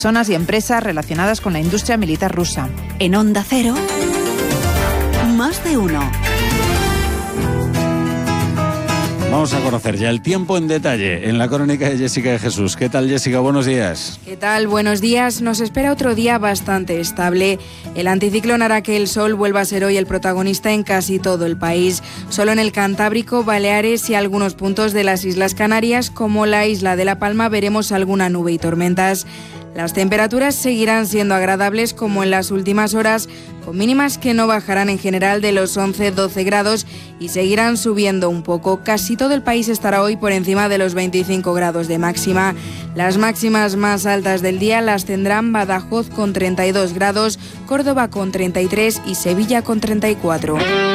personas y empresas relacionadas con la industria militar rusa. En Onda Cero, Más de Uno. Vamos a conocer ya el tiempo en detalle en la crónica de Jessica de Jesús. ¿Qué tal, Jessica? Buenos días. ¿Qué tal? Buenos días. Nos espera otro día bastante estable. El anticiclón hará que el sol vuelva a ser hoy el protagonista en casi todo el país. Solo en el Cantábrico, Baleares y algunos puntos de las Islas Canarias, como la isla de La Palma, veremos alguna nube y tormentas. Las temperaturas seguirán siendo agradables como en las últimas horas, con mínimas que no bajarán en general de los 11-12 grados y seguirán subiendo un poco. Casi todo el país estará hoy por encima de los 25 grados de máxima. Las máximas más altas del día las tendrán Badajoz con 32 grados, Córdoba con 33 y Sevilla con 34.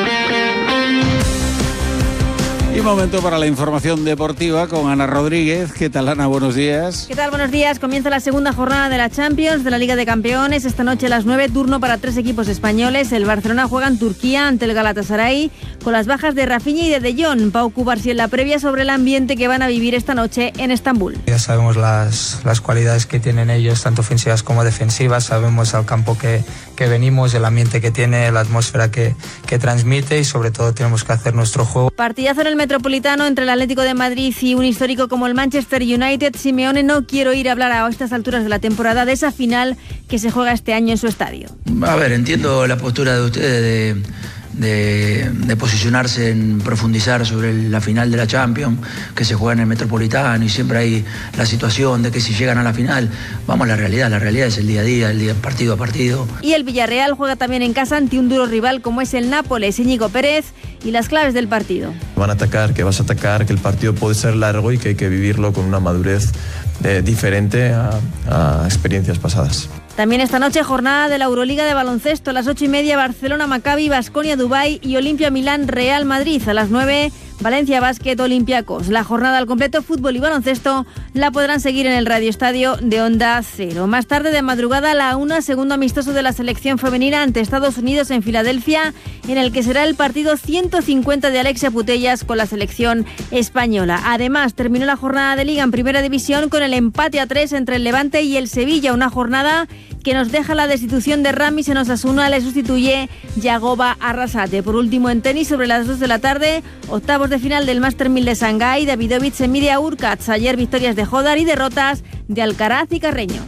Y momento para la información deportiva con Ana Rodríguez. ¿Qué tal, Ana? Buenos días. ¿Qué tal? Buenos días. Comienza la segunda jornada de la Champions, de la Liga de Campeones. Esta noche a las 9, turno para 3 equipos españoles. El Barcelona juega en Turquía ante el Galatasaray, con las bajas de Rafinha y de Jong. Pau Cubarsí en la previa sobre el ambiente que van a vivir esta noche en Estambul. Ya sabemos las cualidades que tienen ellos, tanto ofensivas como defensivas. Sabemos al campo que venimos, el ambiente que tiene, la atmósfera que transmite y sobre todo tenemos que hacer nuestro juego. Partidazo en el Metropolitano entre el Atlético de Madrid y un histórico como el Manchester United. Simeone no quiere oír hablar a estas alturas de la temporada de esa final que se juega este año en su estadio. A ver, entiendo la postura de ustedes de posicionarse en profundizar sobre la final de la Champions que se juega en el Metropolitano y siempre hay la situación de que si llegan a la final, vamos a la realidad es el día a día, el día partido a partido. Y el Villarreal juega también en casa ante un duro rival como es el Nápoles. Íñigo Pérez y las claves del partido. Van a atacar, que vas a atacar, que el partido puede ser largo y que hay que vivirlo con una madurez diferente a experiencias pasadas. También esta noche jornada de la Euroliga de baloncesto. A las 8:30 Barcelona Maccabi, Baskonia Dubái y Olimpia Milán Real Madrid. A las 9 Valencia Basket Olympiacos. La jornada al completo fútbol y baloncesto la podrán seguir en el Radio Estadio de Onda Cero. Más tarde de madrugada a la 1, segundo amistoso de la selección femenina ante Estados Unidos en Filadelfia, en el que será el partido 150 de Alexia Putellas con la selección española. Además, terminó la jornada de Liga en Primera División con el empate a 3 entre el Levante y el Sevilla, una jornada que nos deja la destitución de Ramis en Osasuna, le sustituye Yagoba Arrasate. Por último, en tenis, sobre las 2 de la tarde, octavos de final del Master 1000 de Shanghái, Davidovich se mide a Urkacz. Ayer victorias de Hodar y derrotas de Alcaraz y Carreño.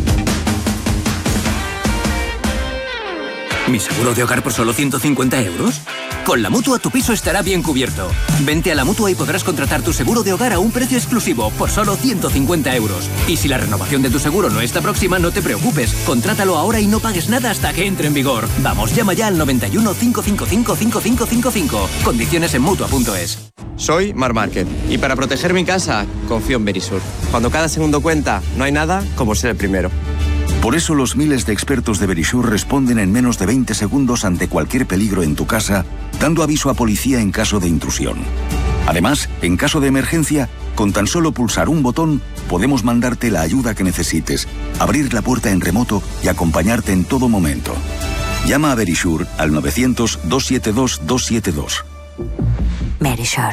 ¿Mi seguro de hogar por solo 150 euros? Con la Mutua tu piso estará bien cubierto. Vente a la Mutua y podrás contratar tu seguro de hogar a un precio exclusivo por solo 150 euros. Y si la renovación de tu seguro no está próxima, no te preocupes. Contrátalo ahora y no pagues nada hasta que entre en vigor. Vamos, llama ya al 91 555 5555. Condiciones en Mutua.es. Soy Mar Márquez y para proteger mi casa confío en Verisur. Cuando cada segundo cuenta, no hay nada como ser el primero. Por eso los miles de expertos de Verisur responden en menos de 20 segundos ante cualquier peligro en tu casa, dando aviso a policía en caso de intrusión. Además, en caso de emergencia, con tan solo pulsar un botón, podemos mandarte la ayuda que necesites, abrir la puerta en remoto y acompañarte en todo momento. Llama a Verisur al 900-272-272. Verisur.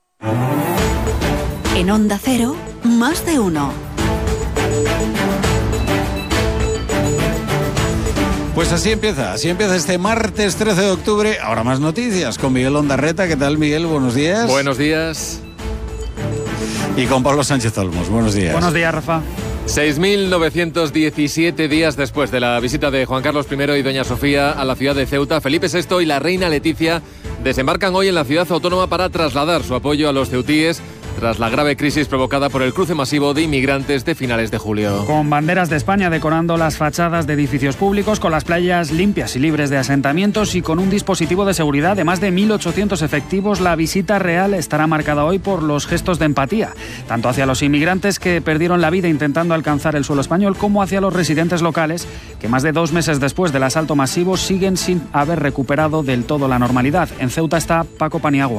En Onda Cero, Más de Uno. Pues así empieza este martes 13 de octubre. Ahora más noticias con Miguel Ondarreta. ¿Qué tal, Miguel? Buenos días. Buenos días. Y con Pablo Sánchez Olmos. Buenos días. Buenos días, Rafa. 6.917 días después de la visita de Juan Carlos I y doña Sofía a la ciudad de Ceuta, Felipe VI y la reina Leticia desembarcan hoy en la ciudad autónoma para trasladar su apoyo a los ceutíes tras la grave crisis provocada por el cruce masivo de inmigrantes de finales de julio. Con banderas de España decorando las fachadas de edificios públicos, con las playas limpias y libres de asentamientos y con un dispositivo de seguridad de más de 1.800 efectivos, la visita real estará marcada hoy por los gestos de empatía, tanto hacia los inmigrantes que perdieron la vida intentando alcanzar el suelo español, como hacia los residentes locales que más de 2 meses después del asalto masivo siguen sin haber recuperado del todo la normalidad. En Ceuta está Paco Paniagua.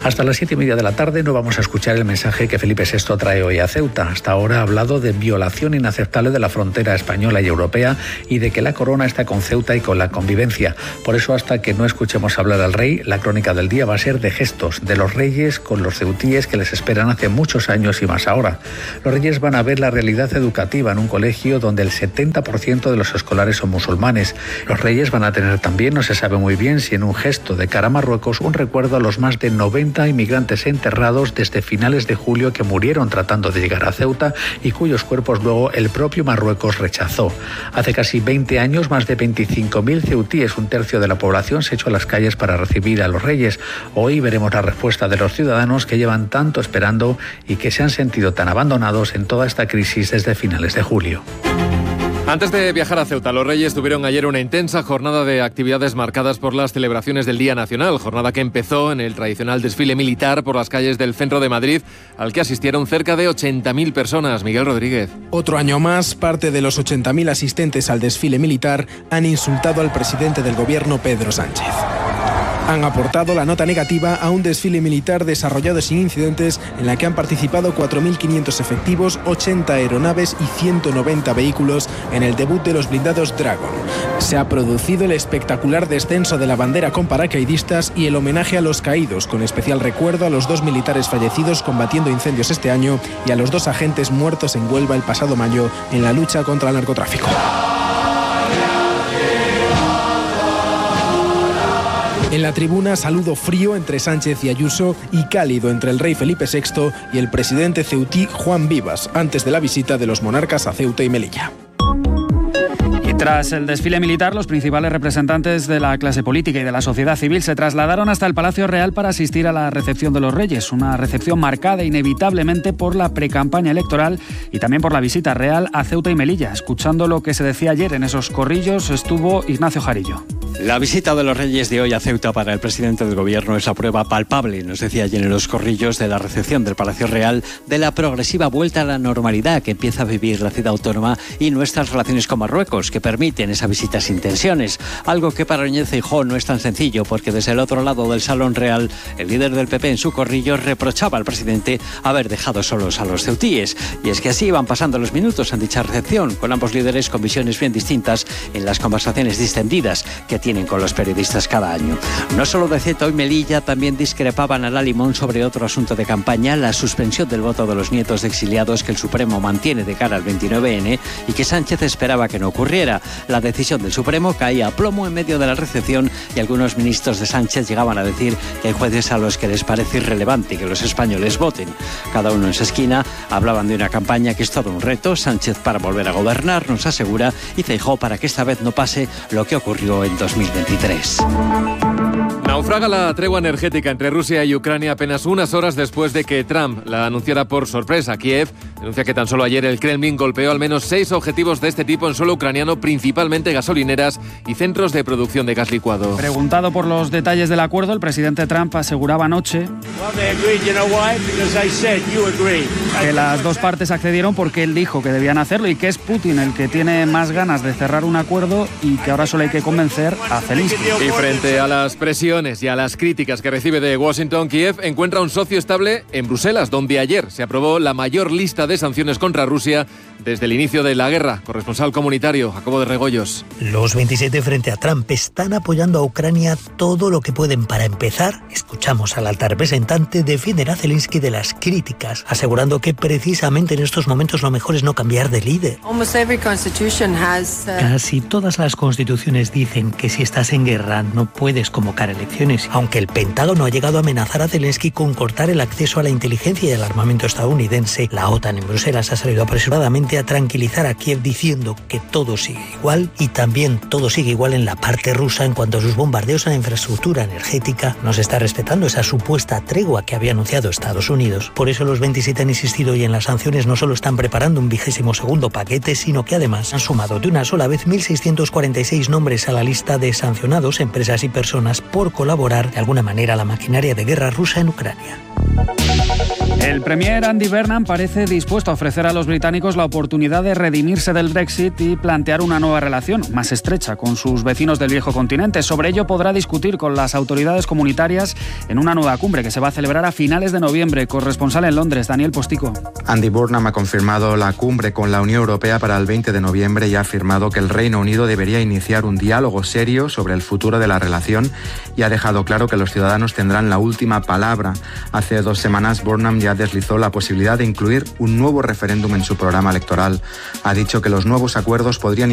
Hasta las 7:30 de la tarde no vamos a escuchar el mensaje que Felipe VI trae hoy a Ceuta. Hasta ahora ha hablado de violación inaceptable de la frontera española y europea y de que la corona está con Ceuta y con la convivencia. Por eso, hasta que no escuchemos hablar al rey, la crónica del día va a ser de gestos de los reyes con los ceutíes que les esperan hace muchos años y más ahora. Los reyes van a ver la realidad educativa en un colegio donde el 70% de los escolares son musulmanes. Los reyes van a tener también, no se sabe muy bien si en un gesto de cara a Marruecos, un recuerdo a los más de 90 inmigrantes enterrados desde finales de julio que murieron tratando de llegar a Ceuta y cuyos cuerpos luego el propio Marruecos rechazó. Hace casi 20 años, más de 25.000 ceutíes, un tercio de la población, se echó a las calles para recibir a los reyes. Hoy veremos la respuesta de los ciudadanos que llevan tanto esperando y que se han sentido tan abandonados en toda esta crisis desde finales de julio. Antes de viajar a Ceuta, los Reyes tuvieron ayer una intensa jornada de actividades marcadas por las celebraciones del Día Nacional, jornada que empezó en el tradicional desfile militar por las calles del centro de Madrid, al que asistieron cerca de 80.000 personas. Miguel Rodríguez. Otro año más, parte de los 80.000 asistentes al desfile militar han insultado al presidente del gobierno, Pedro Sánchez. Han aportado la nota negativa a un desfile militar desarrollado sin incidentes en la que han participado 4.500 efectivos, 80 aeronaves y 190 vehículos en el debut de los blindados Dragon. Se ha producido el espectacular descenso de la bandera con paracaidistas y el homenaje a los caídos, con especial recuerdo a los 2 militares fallecidos combatiendo incendios este año y a los 2 agentes muertos en Huelva el pasado mayo en la lucha contra el narcotráfico. En la tribuna, saludo frío entre Sánchez y Ayuso y cálido entre el rey Felipe VI y el presidente ceutí Juan Vivas, antes de la visita de los monarcas a Ceuta y Melilla. Tras el desfile militar, los principales representantes de la clase política y de la sociedad civil se trasladaron hasta el Palacio Real para asistir a la recepción de los Reyes, una recepción marcada inevitablemente por la precampaña electoral y también por la visita real a Ceuta y Melilla. Escuchando lo que se decía ayer en esos corrillos estuvo Ignacio Jarillo. La visita de los Reyes de hoy a Ceuta para el presidente del Gobierno es la prueba palpable, nos decía ayer en los corrillos de la recepción del Palacio Real, de la progresiva vuelta a la normalidad que empieza a vivir la ciudad autónoma y nuestras relaciones con Marruecos, que permiten esa visita sin tensiones. Algo que para Núñez Feijóo no es tan sencillo, porque desde el otro lado del Salón Real, el líder del PP en su corrillo reprochaba al presidente haber dejado solos a los ceutíes. Y es que así iban pasando los minutos en dicha recepción, con ambos líderes con visiones bien distintas en las conversaciones distendidas que tienen con los periodistas cada año. No solo de Ceuta y Melilla, también discrepaban a la limón sobre otro asunto de campaña, la suspensión del voto de los nietos de exiliados que el Supremo mantiene de cara al 29N y que Sánchez esperaba que no ocurriera. La decisión del Supremo caía a plomo en medio de la recepción y algunos ministros de Sánchez llegaban a decir que hay jueces a los que les parece irrelevante que los españoles voten. Cada uno en su esquina hablaban de una campaña que es todo un reto, Sánchez para volver a gobernar, nos asegura, y Feijóo para que esta vez no pase lo que ocurrió en 2023. Naufraga la tregua energética entre Rusia y Ucrania apenas unas horas después de que Trump la anunciara por sorpresa. Kiev denuncia que tan solo ayer el Kremlin golpeó al menos 6 objetivos de este tipo en suelo ucraniano, principalmente gasolineras y centros de producción de gas licuado. Preguntado por los detalles del acuerdo, el presidente Trump aseguraba anoche que las dos partes accedieron porque él dijo que debían hacerlo y que es Putin el que tiene más ganas de cerrar un acuerdo y que ahora solo hay que convencer a Zelensky. Y frente a las presiones y a las críticas que recibe de Washington, Kiev encuentra un socio estable en Bruselas, donde ayer se aprobó la mayor lista de sanciones contra Rusia desde el inicio de la guerra. Corresponsal comunitario, Jacobo de Regoyos. Los 27 frente a Trump están apoyando a Ucrania todo lo que pueden. Para empezar, escuchamos al alta representante defender a Zelensky de las críticas, asegurando que precisamente en estos momentos lo mejor es no cambiar de líder. Casi todas las constituciones dicen que si estás en guerra no puedes convocar elecciones, aunque el Pentágono ha llegado a amenazar a Zelensky con cortar el acceso a la inteligencia y al armamento estadounidense. La OTAN en Bruselas ha salido apresuradamente a tranquilizar a Kiev diciendo que todo sigue igual y también todo sigue igual en la parte rusa en cuanto a sus bombardeos a la infraestructura energética. No se está respetando esa supuesta tregua que había anunciado Estados Unidos. Por eso los 27 han insistido hoy en las sanciones. No solo están preparando un 22º paquete, sino que además han sumado de una sola vez 1.646 nombres a la lista de sancionados, empresas y personas por colaborar de alguna manera a la maquinaria de guerra rusa en Ucrania. El premier Andy Burnham parece dispuesto a ofrecer a los británicos la oportunidad de redimirse del Brexit y plantear una nueva relación más estrecha con sus vecinos del viejo continente. Sobre ello podrá discutir con las autoridades comunitarias en una nueva cumbre que se va a celebrar a finales de noviembre. Corresponsal en Londres, Daniel Postico. Andy Burnham ha confirmado la cumbre con la Unión Europea para el 20 de noviembre y ha afirmado que el Reino Unido debería iniciar un diálogo serio sobre el futuro de la relación y ha dejado claro que los ciudadanos tendrán la última palabra. Hace 2 semanas Burnham ya deslizó la posibilidad de incluir un nuevo referéndum en su programa electoral. Ha dicho que los nuevos acuerdos podrían